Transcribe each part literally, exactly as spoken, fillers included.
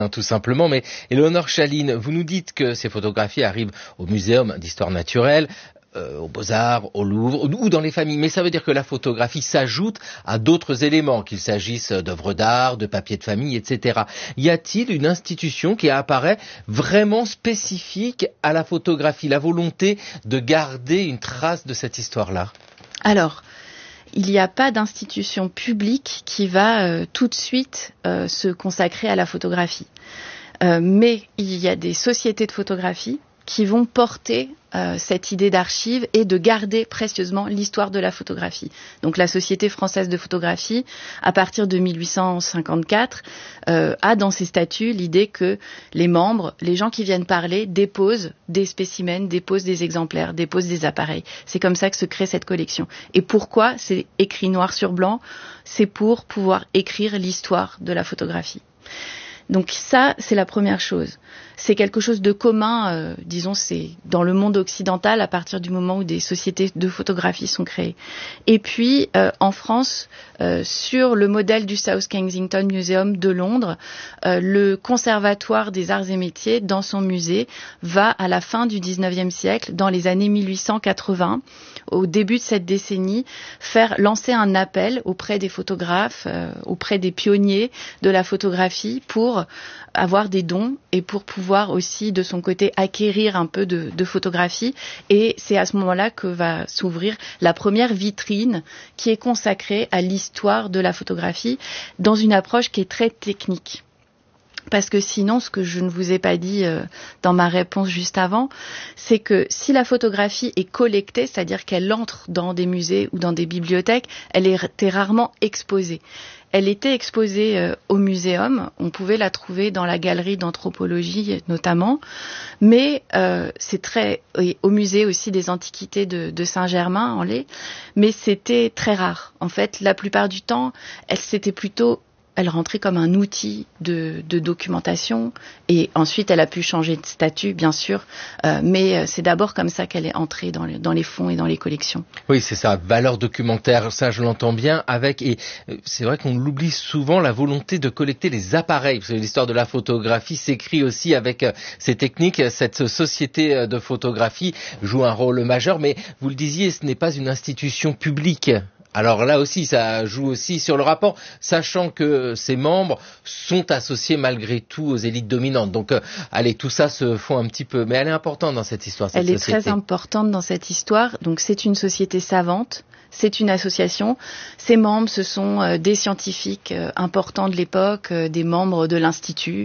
Tout simplement, mais Éléonore Chaline, vous nous dites que ces photographies arrivent au Muséum d'histoire naturelle, euh, aux Beaux-Arts, au Louvre ou dans les familles, mais ça veut dire que la photographie s'ajoute à d'autres éléments, qu'il s'agisse d'œuvres d'art, de papier de famille, et cetera. Y a-t-il une institution qui apparaît vraiment spécifique à la photographie, la volonté de garder une trace de cette histoire-là? Alors, il n'y a pas d'institution publique qui va euh, tout de suite euh, se consacrer à la photographie. Euh, mais il y a des sociétés de photographie qui vont porter euh, cette idée d'archive et de garder précieusement l'histoire de la photographie. Donc la Société française de photographie, à partir de mille huit cent cinquante-quatre, euh, a dans ses statuts l'idée que les membres, les gens qui viennent parler, déposent des spécimens, déposent des exemplaires, déposent des appareils. C'est comme ça que se crée cette collection. Et pourquoi c'est écrit noir sur blanc? C'est pour pouvoir écrire l'histoire de la photographie. Donc ça, c'est la première chose. C'est quelque chose de commun, euh, disons, c'est dans le monde occidental à partir du moment où des sociétés de photographie sont créées. Et puis, euh, en France, euh, sur le modèle du South Kensington Museum de Londres, euh, le Conservatoire des Arts et Métiers, dans son musée, va à la fin du dix-neuvième siècle, dans les années mille huit cent quatre-vingts, au début de cette décennie, faire lancer un appel auprès des photographes, euh, auprès des pionniers de la photographie pour avoir des dons et pour pouvoir aussi de son côté acquérir un peu de, de photographie. Et c'est à ce moment-là que va s'ouvrir la première vitrine qui est consacrée à l'histoire de la photographie dans une approche qui est très technique. Parce que sinon, ce que je ne vous ai pas dit euh, dans ma réponse juste avant, c'est que si la photographie est collectée, c'est-à-dire qu'elle entre dans des musées ou dans des bibliothèques, elle était rarement exposée. Elle était exposée euh, au muséum, on pouvait la trouver dans la galerie d'anthropologie notamment, mais euh, c'est très oui, au musée aussi des antiquités de, de Saint-Germain-en-Laye, mais c'était très rare. En fait, la plupart du temps, elle c'était plutôt elle rentrait comme un outil de, de documentation et ensuite elle a pu changer de statut bien sûr, euh, mais c'est d'abord comme ça qu'elle est entrée dans les, dans les fonds et dans les collections. Oui, c'est ça, valeur documentaire, ça je l'entends bien avec, et c'est vrai qu'on l'oublie souvent, la volonté de collecter les appareils, parce que l'histoire de la photographie s'écrit aussi avec ces techniques, cette société de photographie joue un rôle majeur, mais vous le disiez, ce n'est pas une institution publique. Alors là aussi, ça joue aussi sur le rapport, sachant que ces membres sont associés malgré tout aux élites dominantes. Donc, euh, allez, tout ça se fond un petit peu. Mais elle est importante dans cette histoire, cette Elle est société. très importante dans cette histoire. Donc, c'est une société savante. C'est une association. Ses membres, ce sont euh, des scientifiques euh, importants de l'époque, euh, des membres de l'Institut,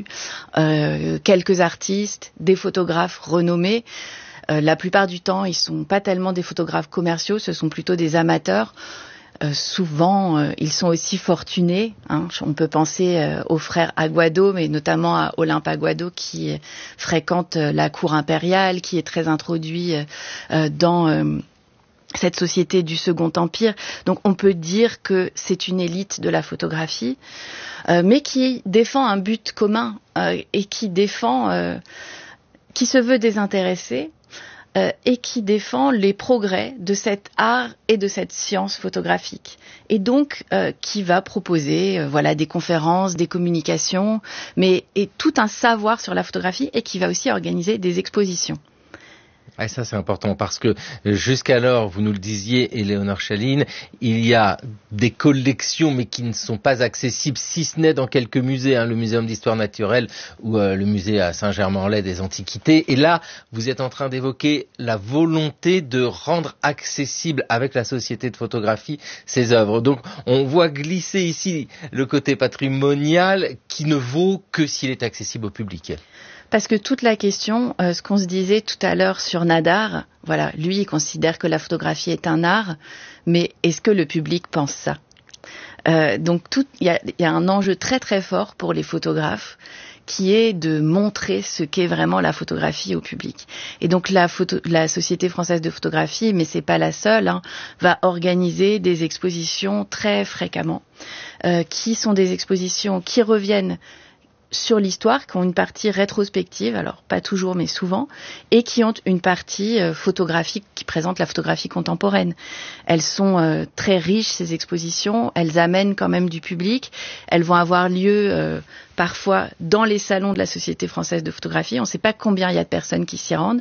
euh, quelques artistes, des photographes renommés. Euh, la plupart du temps, ils sont pas tellement des photographes commerciaux, ce sont plutôt des amateurs. Euh, souvent, euh, ils sont aussi fortunés. Hein. On peut penser euh, aux frères Aguado, mais notamment à Olympe Aguado qui euh, fréquente euh, la cour impériale, qui est très introduit euh, dans euh, cette société du Second Empire. Donc, on peut dire que c'est une élite de la photographie, euh, mais qui défend un but commun euh, et qui défend, euh, qui se veut désintéressé. Euh, et qui défend les progrès de cet art et de cette science photographique. Et donc, euh, qui va proposer euh, voilà, des conférences, des communications, mais et tout un savoir sur la photographie et qui va aussi organiser des expositions. Ah, ça c'est important parce que jusqu'alors, vous nous le disiez, Éléonore Chaline, il y a des collections mais qui ne sont pas accessibles, si ce n'est dans quelques musées, hein, le Muséum d'histoire naturelle ou euh, le musée à Saint-Germain-en-Laye des Antiquités. Et là, vous êtes en train d'évoquer la volonté de rendre accessible avec la Société de photographie ces œuvres. Donc, on voit glisser ici le côté patrimonial qui ne vaut que s'il est accessible au public. Parce que toute la question, euh, ce qu'on se disait tout à l'heure sur Nadar, voilà, lui, il considère que la photographie est un art, mais est-ce que le public pense ça ? euh, Donc, il y a, y a un enjeu très très fort pour les photographes, qui est de montrer ce qu'est vraiment la photographie au public. Et donc, la, photo, la Société française de photographie, mais c'est pas la seule, hein, va organiser des expositions très fréquemment, euh, qui sont des expositions qui reviennent sur l'histoire, qui ont une partie rétrospective, alors pas toujours mais souvent, et qui ont une partie euh, photographique qui présente la photographie contemporaine. Elles sont euh, très riches, ces expositions, elles amènent quand même du public, elles vont avoir lieu euh, parfois dans les salons de la Société française de photographie, on ne sait pas combien il y a de personnes qui s'y rendent.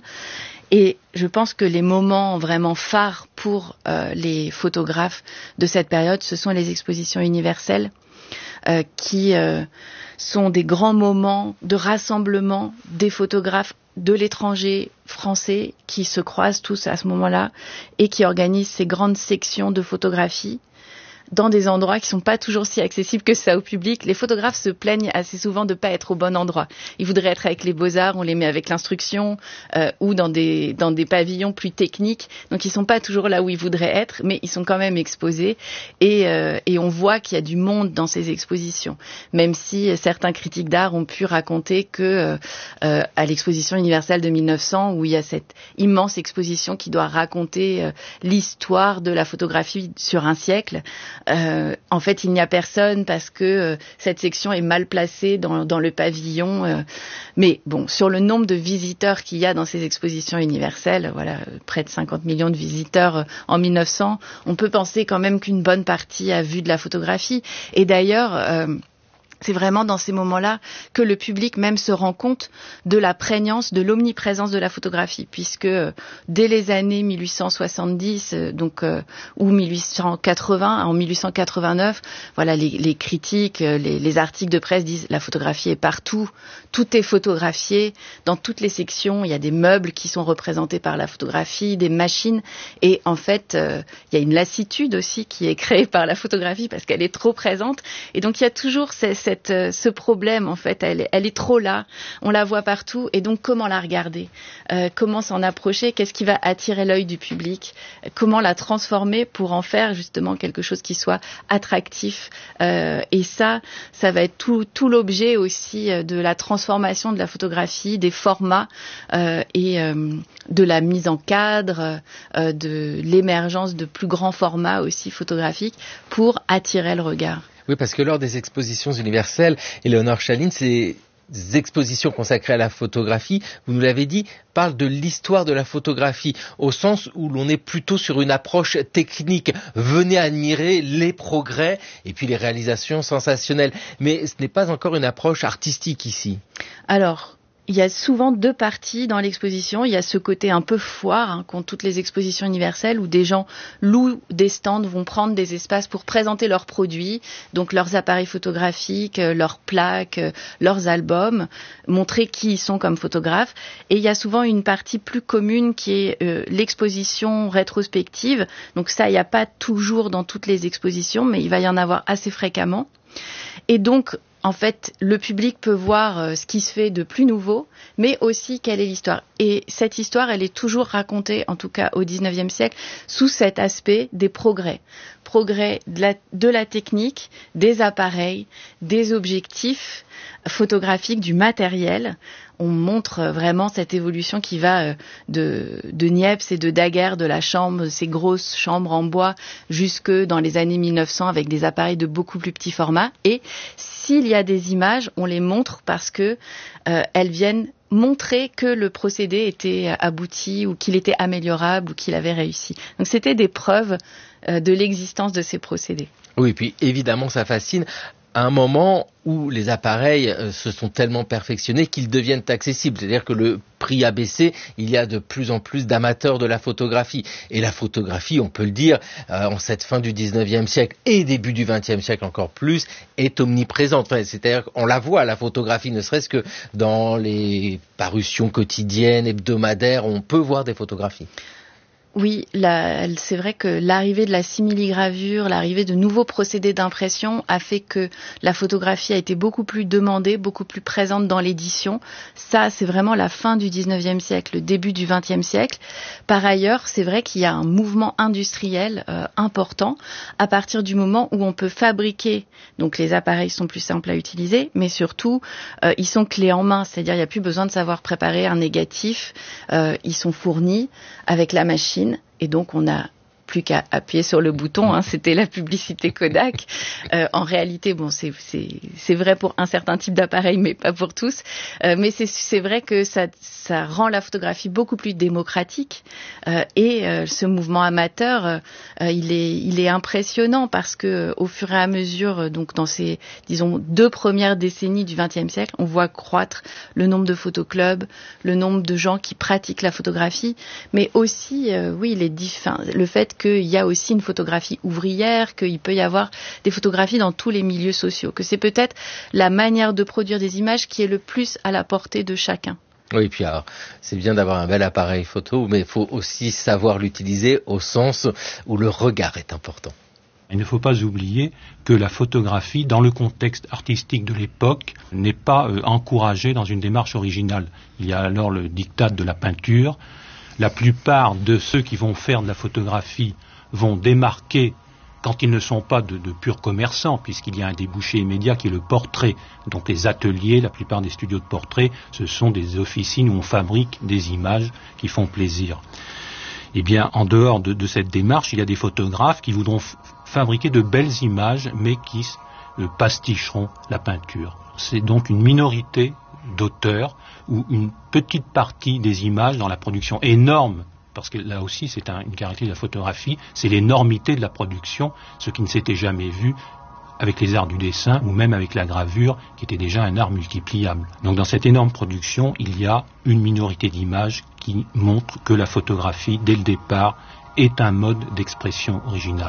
Et je pense que les moments vraiment phares pour euh, les photographes de cette période, ce sont les expositions universelles euh, qui euh, sont des grands moments de rassemblement des photographes de l'étranger français qui se croisent tous à ce moment-là et qui organisent ces grandes sections de photographie dans des endroits qui sont pas toujours si accessibles que ça au public. Les photographes se plaignent assez souvent de pas être au bon endroit. Ils voudraient être avec les Beaux-Arts, on les met avec l'instruction, euh, ou dans des, dans des pavillons plus techniques. Donc ils sont pas toujours là où ils voudraient être, mais ils sont quand même exposés. Et, euh, et on voit qu'il y a du monde dans ces expositions. Même si certains critiques d'art ont pu raconter que, euh, à l'exposition universelle de mille neuf cents, où il y a cette immense exposition qui doit raconter euh, l'histoire de la photographie sur un siècle, Euh, en fait, il n'y a personne parce que euh, cette section est mal placée dans, dans le pavillon. Euh, mais bon, sur le nombre de visiteurs qu'il y a dans ces expositions universelles, voilà, près de cinquante millions de visiteurs euh, en mille neuf cents, on peut penser quand même qu'une bonne partie a vu de la photographie. Et d'ailleurs, euh, c'est vraiment dans ces moments-là que le public même se rend compte de la prégnance, de l'omniprésence de la photographie, puisque euh, dès les années mille huit cent soixante-dix, euh, donc euh, ou mille huit cent quatre-vingts, en mille huit cent quatre-vingt-neuf, voilà, les, les critiques, les, les articles de presse disent la photographie est partout, tout est photographié, dans toutes les sections, il y a des meubles qui sont représentés par la photographie, des machines, et en fait, euh, il y a une lassitude aussi qui est créée par la photographie parce qu'elle est trop présente, et donc il y a toujours ces, ces Cette, ce problème, en fait, elle, elle est trop là, on la voit partout, et donc comment la regarder, euh, comment s'en approcher, qu'est-ce qui va attirer l'œil du public, comment la transformer pour en faire justement quelque chose qui soit attractif, euh, et ça, ça va être tout, tout l'objet aussi de la transformation de la photographie, des formats euh, et euh, de la mise en cadre, euh, de l'émergence de plus grands formats aussi photographiques pour attirer le regard. Oui, parce que lors des expositions universelles, Éléonore Chaline, ces expositions consacrées à la photographie, vous nous l'avez dit, parlent de l'histoire de la photographie, au sens où l'on est plutôt sur une approche technique. Venez admirer les progrès et puis les réalisations sensationnelles. Mais ce n'est pas encore une approche artistique ici. Alors, il y a souvent deux parties dans l'exposition. Il y a ce côté un peu foire, hein, qu'ont toutes les expositions universelles, où des gens louent des stands, vont prendre des espaces pour présenter leurs produits, donc leurs appareils photographiques, leurs plaques, leurs albums, montrer qui ils sont comme photographes. Et il y a souvent une partie plus commune qui est euh, l'exposition rétrospective. Donc ça, il n'y a pas toujours dans toutes les expositions, mais il va y en avoir assez fréquemment. Et donc, en fait, le public peut voir euh, ce qui se fait de plus nouveau, mais aussi quelle est l'histoire. Et cette histoire, elle est toujours racontée, en tout cas au dix-neuvième siècle, sous cet aspect des progrès. Progrès de la, de la technique, des appareils, des objectifs photographiques, du matériel. On montre vraiment cette évolution qui va de, de Niepce et de Daguerre, de la chambre, ces grosses chambres en bois, jusque dans les années mille neuf cents avec des appareils de beaucoup plus petits formats. Et s'il y a des images, on les montre parce que euh, elles viennent montrer que le procédé était abouti ou qu'il était améliorable ou qu'il avait réussi. Donc c'était des preuves euh, de l'existence de ces procédés. Oui, puis évidemment ça fascine à un moment où les appareils euh, se sont tellement perfectionnés qu'ils deviennent accessibles. C'est-à-dire que le prix a baissé, il y a de plus en plus d'amateurs de la photographie. Et la photographie, on peut le dire, euh, en cette fin du dix-neuvième siècle et début du vingtième siècle encore plus, est omniprésente. Enfin, c'est-à-dire qu'on la voit, la photographie, ne serait-ce que dans les parutions quotidiennes, hebdomadaires, on peut voir des photographies. Oui, la, c'est vrai que l'arrivée de la simili-gravure, l'arrivée de nouveaux procédés d'impression a fait que la photographie a été beaucoup plus demandée, beaucoup plus présente dans l'édition. Ça, c'est vraiment la fin du dix-neuvième siècle, le début du vingtième siècle. Par ailleurs, c'est vrai qu'il y a un mouvement industriel euh, important à partir du moment où on peut fabriquer. Donc les appareils sont plus simples à utiliser, mais surtout, euh, ils sont clés en main. C'est-à-dire, il n'y a plus besoin de savoir préparer un négatif. Euh, ils sont fournis avec la machine. Et donc, on a plus qu'à appuyer sur le bouton, hein, c'était la publicité Kodak. Euh, en réalité, bon, c'est, c'est, c'est vrai pour un certain type d'appareil, mais pas pour tous. Euh, mais c'est, c'est vrai que ça, ça rend la photographie beaucoup plus démocratique. Euh, et euh, ce mouvement amateur, euh, il est, il est impressionnant parce que au fur et à mesure, donc dans ces, disons, deux premières décennies du vingtième siècle, on voit croître le nombre de photoclubs, le nombre de gens qui pratiquent la photographie, mais aussi, euh, oui, les diff- le fait qu'il y a aussi une photographie ouvrière, qu'il peut y avoir des photographies dans tous les milieux sociaux, que c'est peut-être la manière de produire des images qui est le plus à la portée de chacun. Oui, puis alors, c'est bien d'avoir un bel appareil photo, mais il faut aussi savoir l'utiliser au sens où le regard est important. Il ne faut pas oublier que la photographie, dans le contexte artistique de l'époque, n'est pas euh, encouragée dans une démarche originale. Il y a alors le diktat de la peinture. La plupart de ceux qui vont faire de la photographie vont démarquer quand ils ne sont pas de, de purs commerçants, puisqu'il y a un débouché immédiat qui est le portrait. Donc les ateliers, la plupart des studios de portrait, ce sont des officines où on fabrique des images qui font plaisir. Eh bien, en dehors de, de cette démarche, il y a des photographes qui voudront f- fabriquer de belles images, mais qui euh, pasticheront la peinture. C'est donc une minorité d'auteurs ou une petite partie des images dans la production énorme, parce que là aussi c'est un, une caractéristique de la photographie, c'est l'énormité de la production, ce qui ne s'était jamais vu avec les arts du dessin ou même avec la gravure, qui était déjà un art multipliable. Donc dans cette énorme production, il y a une minorité d'images qui montrent que la photographie, dès le départ, est un mode d'expression original.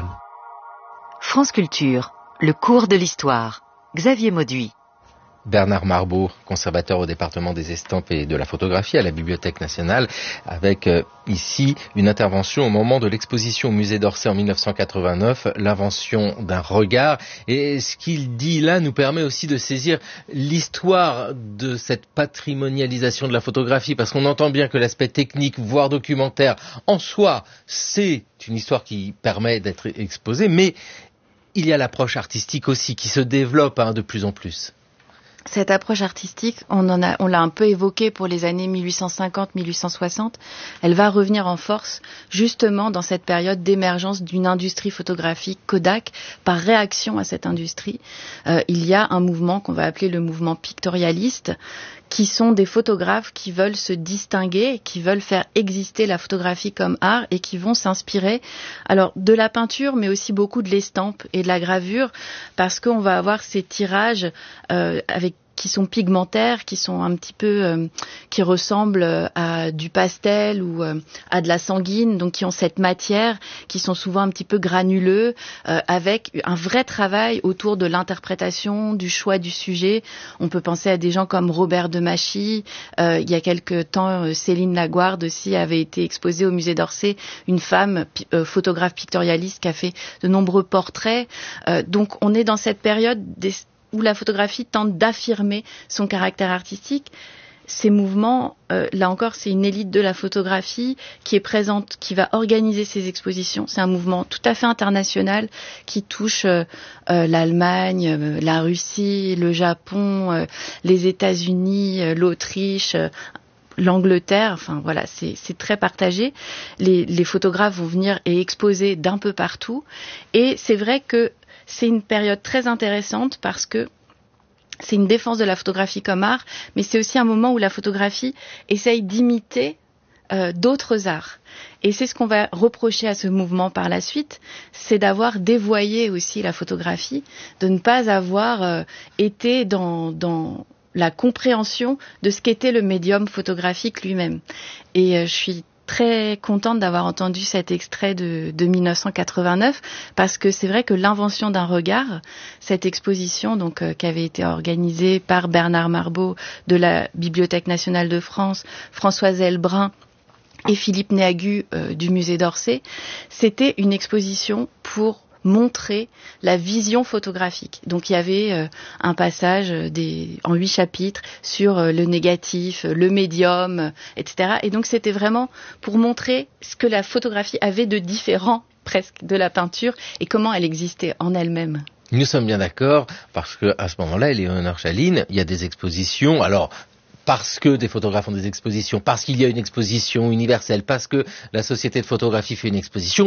France Culture, le cours de l'histoire. Xavier Mauduit. Bernard Marbeau, conservateur au département des estampes et de la photographie à la Bibliothèque nationale, avec euh, ici une intervention au moment de l'exposition au musée d'Orsay en dix-neuf cent quatre-vingt-neuf, l'invention d'un regard. Et ce qu'il dit là nous permet aussi de saisir l'histoire de cette patrimonialisation de la photographie, parce qu'on entend bien que l'aspect technique, voire documentaire, en soi, c'est une histoire qui permet d'être exposée, mais il y a l'approche artistique aussi qui se développe hein, de plus en plus. Cette approche artistique, on en a, on l'a un peu évoquée pour les années mille huit cent cinquante à mille huit cent soixante. Elle va revenir en force justement dans cette période d'émergence d'une industrie photographique Kodak par réaction à cette industrie. Euh, il y a un mouvement qu'on va appeler le mouvement pictorialiste, qui sont des photographes qui veulent se distinguer, qui veulent faire exister la photographie comme art et qui vont s'inspirer alors de la peinture mais aussi beaucoup de l'estampe et de la gravure, parce qu'on va avoir ces tirages euh, avec qui sont pigmentaires, qui sont un petit peu, euh, qui ressemblent à du pastel ou euh, à de la sanguine, donc qui ont cette matière, qui sont souvent un petit peu granuleux, euh, avec un vrai travail autour de l'interprétation, du choix du sujet. On peut penser à des gens comme Robert Demachy. Euh, il y a quelque temps, Céline Laguarde aussi avait été exposée au musée d'Orsay, une femme euh, photographe pictorialiste qui a fait de nombreux portraits. Euh, donc on est dans cette période des où la photographie tente d'affirmer son caractère artistique. Ces mouvements, euh, là encore, c'est une élite de la photographie qui est présente, qui va organiser ces expositions. C'est un mouvement tout à fait international qui touche euh, euh, l'Allemagne, euh, la Russie, le Japon, euh, les États-Unis, euh, l'Autriche, euh, l'Angleterre, enfin voilà, c'est, c'est très partagé. Les, les photographes vont venir et exposer d'un peu partout. Et c'est vrai que c'est une période très intéressante parce que c'est une défense de la photographie comme art, mais c'est aussi un moment où la photographie essaye d'imiter euh, d'autres arts. Et c'est ce qu'on va reprocher à ce mouvement par la suite, c'est d'avoir dévoyé aussi la photographie, de ne pas avoir euh, été dans, dans la compréhension de ce qu'était le médium photographique lui-même. Et euh, je suis très contente d'avoir entendu cet extrait de, de dix-neuf cent quatre-vingt-neuf, parce que c'est vrai que l'invention d'un regard, cette exposition donc euh, qui avait été organisée par Bernard Marbeau de la Bibliothèque nationale de France, Françoise Elbrun et Philippe Néagu euh, du musée d'Orsay, c'était une exposition pour montrer la vision photographique. Donc il y avait euh, un passage des, en huit chapitres sur euh, le négatif, le médium, euh, et cetera. Et donc c'était vraiment pour montrer ce que la photographie avait de différent presque de la peinture et comment elle existait en elle-même. Nous sommes bien d'accord, parce que à ce moment-là, Éléonore Chaline, il y a des expositions, alors parce que des photographes ont des expositions, parce qu'il y a une exposition universelle, parce que la Société de photographie fait une exposition, mais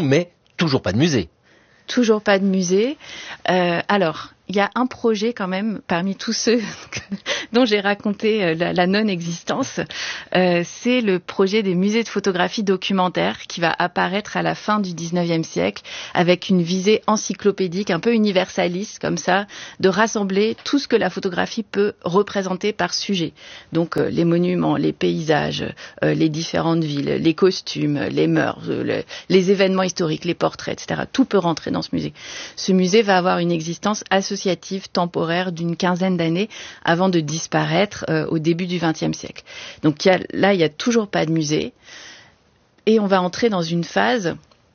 toujours pas de musée. Toujours pas de musée. Euh, alors, il y a un projet quand même, parmi tous ceux dont j'ai raconté euh, la, la non-existence, euh, c'est le projet des musées de photographie documentaire qui va apparaître à la fin du dix-neuvième siècle avec une visée encyclopédique, un peu universaliste comme ça, de rassembler tout ce que la photographie peut représenter par sujet. Donc euh, les monuments, les paysages, euh, les différentes villes, les costumes, les mœurs, euh, le, les événements historiques, les portraits, et cetera. Tout peut rentrer dans ce musée. Ce musée va avoir une existence associative temporaire d'une quinzaine d'années avant de disparaître euh, au début du vingtième siècle. Donc y a, là, il n'y a toujours pas de musée. Et on va entrer dans une phase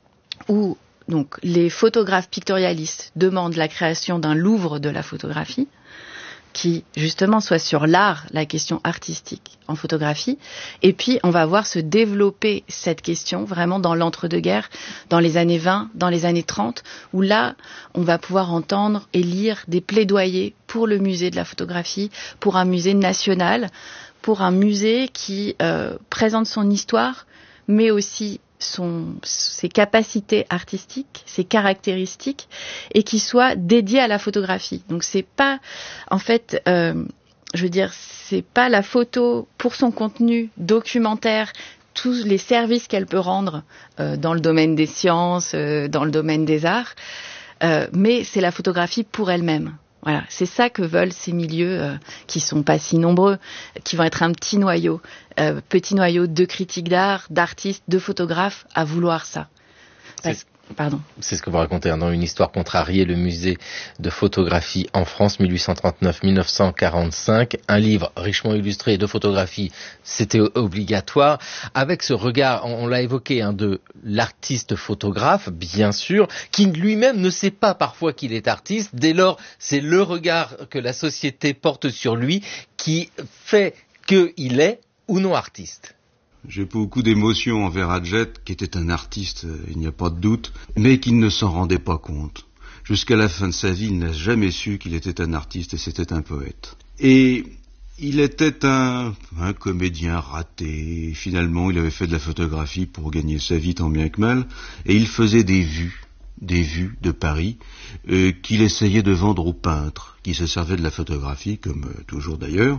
où donc, les photographes pictorialistes demandent la création d'un Louvre de la photographie qui, justement, soit sur l'art, la question artistique en photographie. Et puis, on va voir se développer cette question vraiment dans l'entre-deux-guerres, dans les années vingt, dans les années trente, où là, on va pouvoir entendre et lire des plaidoyers pour le musée de la photographie, pour un musée national, pour un musée qui euh, présente son histoire, mais aussi son, ses capacités artistiques, ses caractéristiques, et qui soit dédié à la photographie. Donc c'est pas, en fait, euh, je veux dire, c'est pas la photo pour son contenu documentaire, tous les services qu'elle peut rendre euh, dans le domaine des sciences, euh, dans le domaine des arts, euh, mais c'est la photographie pour elle-même. Voilà, c'est ça que veulent ces milieux euh, qui sont pas si nombreux, qui vont être un petit noyau, euh, petit noyau de critiques d'art, d'artistes, de photographes à vouloir ça. Parce... Pardon. C'est ce que vous racontez hein, dans Une histoire contrariée, le musée de photographie en France, mille huit cent trente-neuf à mille neuf cent quarante-cinq. Un livre richement illustré de photographie, c'était obligatoire. Avec ce regard, on l'a évoqué, hein, de l'artiste photographe, bien sûr, qui lui-même ne sait pas parfois qu'il est artiste. Dès lors, c'est le regard que la société porte sur lui qui fait qu'il est ou non artiste. J'ai beaucoup d'émotions envers Adjet, qui était un artiste, il n'y a pas de doute, mais qui ne s'en rendait pas compte. Jusqu'à la fin de sa vie, il n'a jamais su qu'il était un artiste et c'était un poète. Et il était un, un comédien raté. Finalement, il avait fait de la photographie pour gagner sa vie tant bien que mal, et il faisait des vues, des vues de Paris, euh, qu'il essayait de vendre aux peintres, qui se servaient de la photographie, comme euh, toujours d'ailleurs.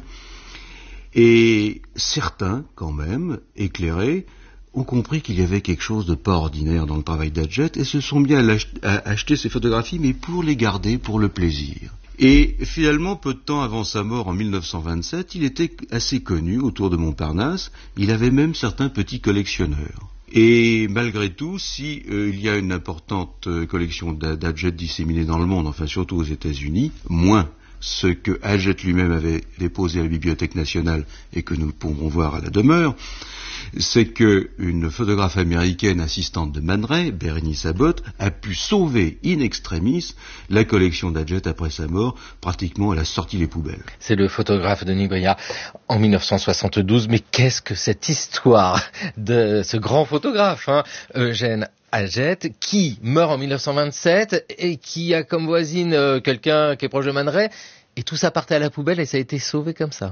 Et certains, quand même, éclairés, ont compris qu'il y avait quelque chose de pas ordinaire dans le travail d'Adjet et se sont mis à, à acheter ces photographies, mais pour les garder, pour le plaisir. Et finalement, peu de temps avant sa mort en mille neuf cent vingt-sept, il était assez connu autour de Montparnasse. Il avait même certains petits collectionneurs. Et malgré tout, si euh, il y a une importante euh, collection d'Adjet disséminée dans le monde, enfin surtout aux États-Unis, moins ce que Adjet lui-même avait déposé à la Bibliothèque nationale et que nous pourrons voir à la demeure, c'est qu'une photographe américaine assistante de Man Ray, Bérénice Abbott, a pu sauver in extremis la collection d'Adjet après sa mort. Pratiquement, elle a sorti les poubelles. C'est le photographe Denis Briat en mille neuf cent soixante-douze. Mais qu'est-ce que cette histoire de ce grand photographe, hein, Eugène Adjet, qui meurt en mille neuf cent vingt-sept et qui a comme voisine euh, quelqu'un qui est proche de Man Ray, et tout ça partait à la poubelle et ça a été sauvé comme ça.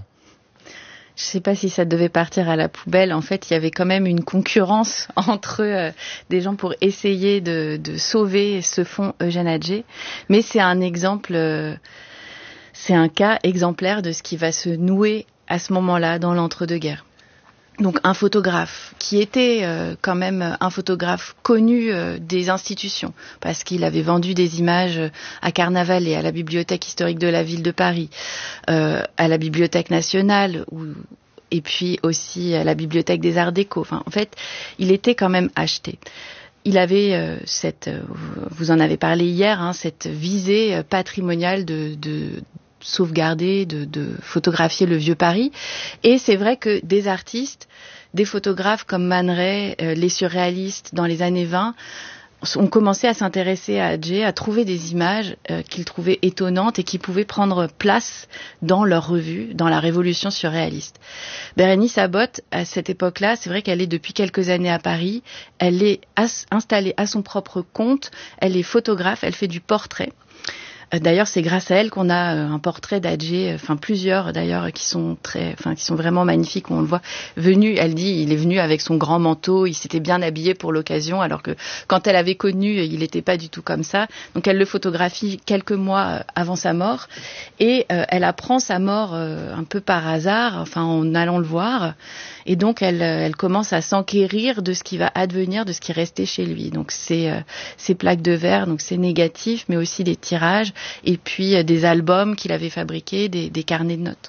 Je ne sais pas si ça devait partir à la poubelle. En fait, il y avait quand même une concurrence entre euh, des gens pour essayer de, de sauver ce fonds Eugène Adjet. Mais c'est un exemple, euh, c'est un cas exemplaire de ce qui va se nouer à ce moment-là dans l'entre-deux-guerres. Donc un photographe qui était euh, quand même un photographe connu euh, des institutions parce qu'il avait vendu des images à Carnaval et à la Bibliothèque historique de la ville de Paris, euh, à la Bibliothèque nationale où, et puis aussi à la Bibliothèque des Arts Déco. Enfin, en fait, il était quand même acheté. Il avait euh, cette, euh, vous en avez parlé hier, hein, cette visée patrimoniale de, de sauvegarder, de, de photographier le vieux Paris. Et c'est vrai que des artistes, des photographes comme Man Ray, euh, les surréalistes dans les années vingt, ont commencé à s'intéresser à Adjet, à trouver des images euh, qu'ils trouvaient étonnantes et qui pouvaient prendre place dans leur revue, dans la révolution surréaliste. Bérénice Abbott, à cette époque-là, c'est vrai qu'elle est depuis quelques années à Paris, elle est as- installée à son propre compte, elle est photographe, elle fait du portrait. D'ailleurs, c'est grâce à elle qu'on a un portrait d'Adjé, enfin plusieurs d'ailleurs, qui sont très, enfin qui sont vraiment magnifiques. Où on le voit venu. Elle dit, il est venu avec son grand manteau, il s'était bien habillé pour l'occasion, alors que quand elle avait connu, il n'était pas du tout comme ça. Donc elle le photographie quelques mois avant sa mort, et euh, elle apprend sa mort euh, un peu par hasard, enfin en allant le voir. Et donc elle, elle commence à s'enquérir de ce qui va advenir, de ce qui restait chez lui. Donc c'est euh, ces plaques de verre, donc c'est négatif, mais aussi des tirages, et puis euh, des albums qu'il avait fabriqués, des, des carnets de notes.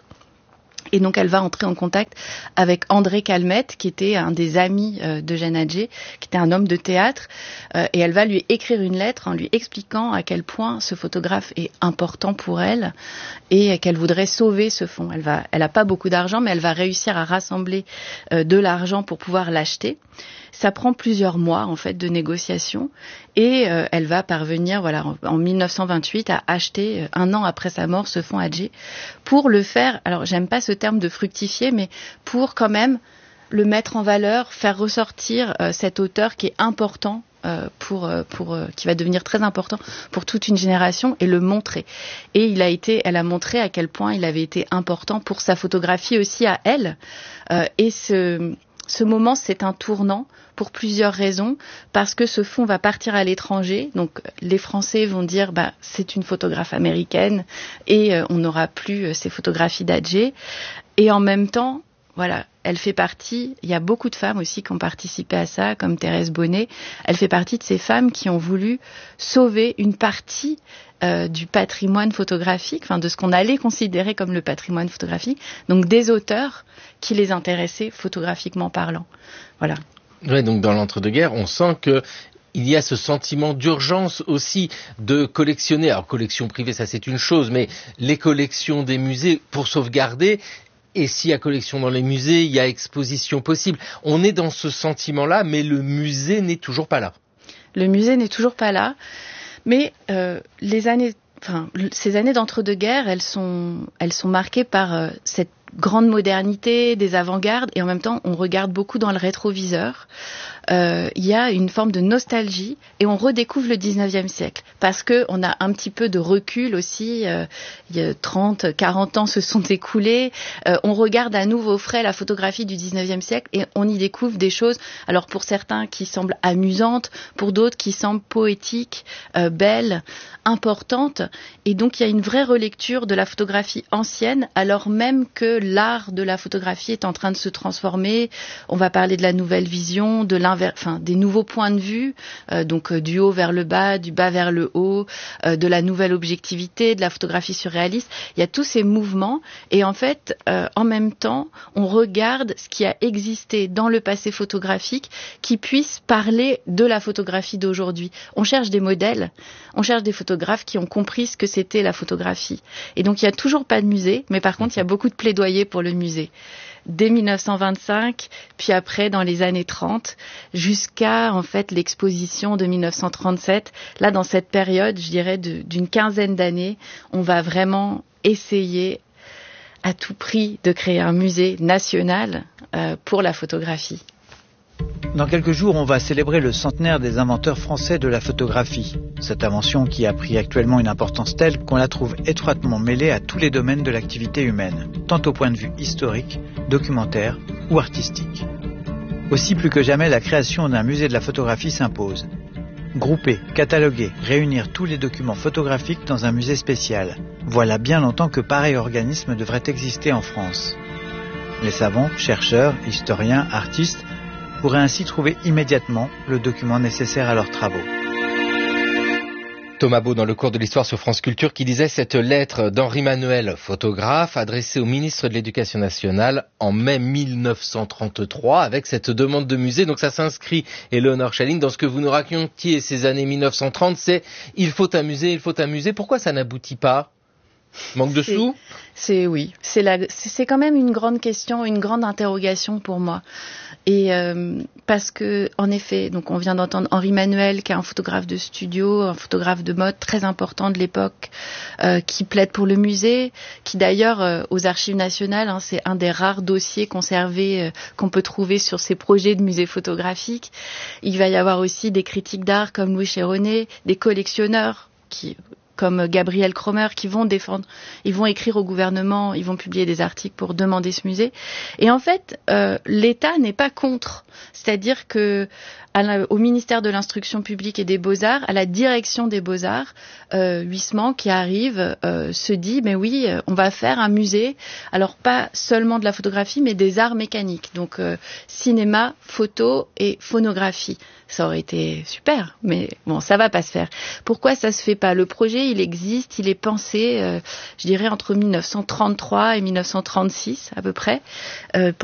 Et donc elle va entrer en contact avec André Calmette, qui était un des amis euh, d'Eugène Adjé, qui était un homme de théâtre, euh, et elle va lui écrire une lettre en lui expliquant à quel point ce photographe est important pour elle et qu'elle voudrait sauver ce fonds. Elle va, elle a pas beaucoup d'argent, mais elle va réussir à rassembler euh, de l'argent pour pouvoir l'acheter. Ça prend plusieurs mois en fait de négociations, et euh, elle va parvenir, voilà, en, en mille neuf cent vingt-huit, à acheter euh, un an après sa mort ce fonds Adjé pour le faire. Alors j'aime pas ce terme de fructifier, mais pour quand même le mettre en valeur, faire ressortir euh, cet auteur qui est important. Euh, pour, euh, pour, euh, qui va devenir très important pour toute une génération, et le montrer. Et il a été, elle a montré à quel point il avait été important pour sa photographie aussi à elle. Euh, et ce, ce moment, c'est un tournant pour plusieurs raisons, parce que ce fonds va partir à l'étranger. Donc les Français vont dire, bah, c'est une photographe américaine, et euh, on n'aura plus euh, ces photographies d'Adjé. Et en même temps, voilà, elle fait partie, il y a beaucoup de femmes aussi qui ont participé à ça, comme Thérèse Bonnet. Elle fait partie de ces femmes qui ont voulu sauver une partie euh, du patrimoine photographique, enfin de ce qu'on allait considérer comme le patrimoine photographique, donc des auteurs qui les intéressaient photographiquement parlant. Voilà. Ouais, donc dans l'entre-deux-guerres, on sent que il y a ce sentiment d'urgence aussi de collectionner. Alors collection privée, ça c'est une chose, mais les collections des musées pour sauvegarder. Et s'il y a collection dans les musées, il y a exposition possible. On est dans ce sentiment-là, mais le musée n'est toujours pas là. Le musée n'est toujours pas là, mais euh, les années, enfin, ces années d'entre-deux-guerres, elles sont, elles sont marquées par euh, cette grande modernité, des avant-gardes, et en même temps, on regarde beaucoup dans le rétroviseur. Euh, il y a une forme de nostalgie, et on redécouvre le dix-neuvième siècle, parce que on a un petit peu de recul aussi. Euh, il y a trente, quarante ans se sont écoulés. Euh, on regarde à nouveau frais la photographie du dix-neuvième siècle, et on y découvre des choses, alors pour certains qui semblent amusantes, pour d'autres qui semblent poétiques, euh, belles, importantes. Et donc il y a une vraie relecture de la photographie ancienne, alors même que l'art de la photographie est en train de se transformer. On va parler de la nouvelle vision, de l'inver... enfin, des nouveaux points de vue, euh, donc euh, du haut vers le bas, du bas vers le haut, euh, de la nouvelle objectivité, de la photographie surréaliste. Il y a tous ces mouvements, et en fait, euh, en même temps, on regarde ce qui a existé dans le passé photographique qui puisse parler de la photographie d'aujourd'hui. On cherche des modèles, on cherche des photographes qui ont compris ce que c'était la photographie. Et donc, il n'y a toujours pas de musée, mais par contre, il y a beaucoup de plaidoyer pour le musée. Dès mille neuf cent vingt-cinq, puis après dans les années trente, jusqu'à en fait l'exposition de mille neuf cent trente-sept. Là, dans cette période, je dirais de, d'une quinzaine d'années, on va vraiment essayer à tout prix de créer un musée national euh, pour la photographie. Dans quelques jours, on va célébrer le centenaire des inventeurs français de la photographie. Cette invention qui a pris actuellement une importance telle qu'on la trouve étroitement mêlée à tous les domaines de l'activité humaine, tant au point de vue historique, documentaire ou artistique. Aussi, plus que jamais, la création d'un musée de la photographie s'impose. Grouper, cataloguer, réunir tous les documents photographiques dans un musée spécial. Voilà bien longtemps que pareil organisme devrait exister en France. Les savants, chercheurs, historiens, artistes pourraient ainsi trouver immédiatement le document nécessaire à leurs travaux. Thomas Beau dans le cours de l'histoire sur France Culture qui disait cette lettre d'Henri Manuel, photographe, adressée au ministre de l'Éducation nationale en mai mille neuf cent trente-trois avec cette demande de musée. Donc ça s'inscrit, Éléonore Chaline, dans ce que vous nous racontiez ces années mille neuf cent trente, c'est il faut un musée, il faut un musée. Pourquoi ça n'aboutit pas ? Manque de c'est, sous ? C'est oui, c'est, la, c'est, c'est quand même une grande question, une grande interrogation pour moi. Et euh, parce que en effet, donc on vient d'entendre Henri Manuel, qui est un photographe de studio, un photographe de mode très important de l'époque, euh, qui plaide pour le musée, qui d'ailleurs euh, aux Archives nationales, hein, c'est un des rares dossiers conservés euh, qu'on peut trouver sur ces projets de musées photographiques. Il va y avoir aussi des critiques d'art comme Louis Chéronnet, des collectionneurs qui comme Gabriel Cromer qui vont défendre, ils vont écrire au gouvernement, ils vont publier des articles pour demander ce musée. Et en fait, euh, l'État n'est pas contre. C'est-à-dire que à la, au ministère de l'Instruction publique et des Beaux-Arts, à la direction des Beaux-Arts, euh, Huysmans qui arrive euh, se dit mais oui, on va faire un musée. Alors pas seulement de la photographie, mais des arts mécaniques. Donc euh, cinéma, photo et phonographie. Ça aurait été super, mais bon, ça va pas se faire. Pourquoi ça se fait pas? Le projet, il existe, il est pensé, euh, je dirais entre mille neuf cent trente-trois et mille neuf cent trente-six à peu près. Euh,